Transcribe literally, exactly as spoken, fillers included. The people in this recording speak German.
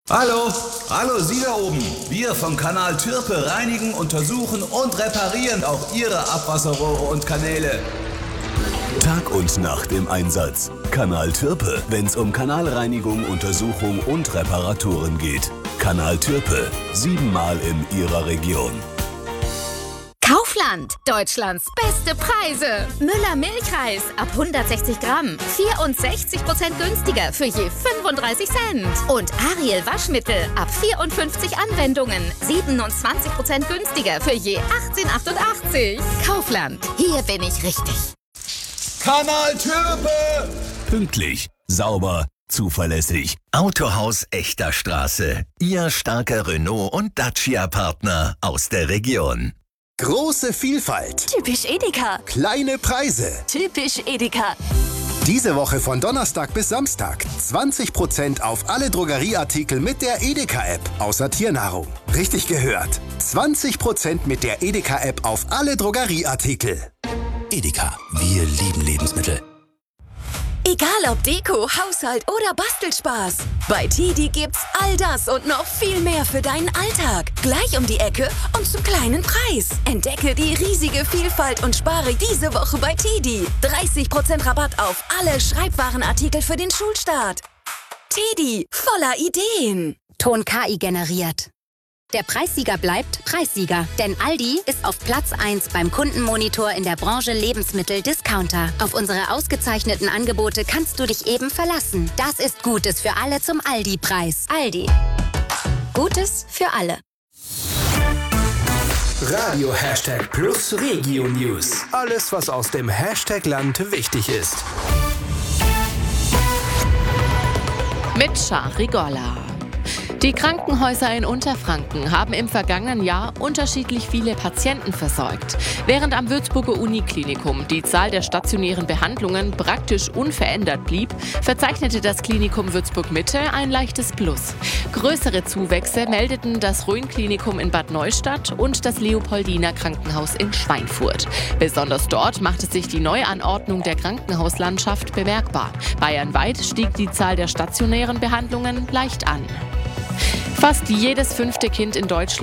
Hallo, hallo Sie da oben. Wir vom Kanal Türpe reinigen, untersuchen und reparieren auch Ihre Abwasserrohre und Kanäle. Tag und Nacht im Einsatz. Kanal Türpe, wenn's um Kanalreinigung, Untersuchung und Reparaturen geht. Kanal Türpe, siebenmal in Ihrer Region. Kaufland, Deutschlands beste Preise. Müller Milchreis ab hundertsechzig Gramm, vierundsechzig Prozent günstiger für je fünfunddreißig Cent. Und Ariel Waschmittel ab vierundfünfzig Anwendungen, siebenundzwanzig Prozent günstiger für je achtzehn Komma achtundachtzig. Kaufland, hier bin ich richtig. Kanal Türpe! Pünktlich, sauber, zuverlässig. Autohaus Echter Straße. Ihr starker Renault- und Dacia-Partner aus der Region. Große Vielfalt. Typisch Edeka. Kleine Preise. Typisch Edeka. Diese Woche von Donnerstag bis Samstag zwanzig Prozent auf alle Drogerieartikel mit der Edeka-App, außer Tiernahrung. Richtig gehört. zwanzig Prozent mit der Edeka-App auf alle Drogerieartikel. Edeka, wir lieben Lebensmittel. Egal ob Deko, Haushalt oder Bastelspaß. Bei Tedi gibt's all das und noch viel mehr für deinen Alltag. Gleich um die Ecke und zum kleinen Preis. Entdecke die riesige Vielfalt und spare diese Woche bei Tedi. dreißig Prozent Rabatt auf alle Schreibwarenartikel für den Schulstart. Tedi, voller Ideen. Ton K I generiert. Der Preissieger bleibt Preissieger, denn Aldi ist auf Platz eins beim Kundenmonitor in der Branche Lebensmittel-Discounter. Auf unsere ausgezeichneten Angebote kannst du dich eben verlassen. Das ist Gutes für alle zum Aldi-Preis. Aldi. Gutes für alle. Radio Hashtag Plus Regio News. Alles, was aus dem Hashtag Land wichtig ist. Mit Shari Golla. Die Krankenhäuser in Unterfranken haben im vergangenen Jahr unterschiedlich viele Patienten versorgt. Während am Würzburger Uniklinikum die Zahl der stationären Behandlungen praktisch unverändert blieb, verzeichnete das Klinikum Würzburg-Mitte ein leichtes Plus. Größere Zuwächse meldeten das Rhön-Klinikum in Bad Neustadt und das Leopoldiner Krankenhaus in Schweinfurt. Besonders dort machte sich die Neuanordnung der Krankenhauslandschaft bemerkbar. Bayernweit stieg die Zahl der stationären Behandlungen leicht an. Fast jedes fünfte Kind in Deutschland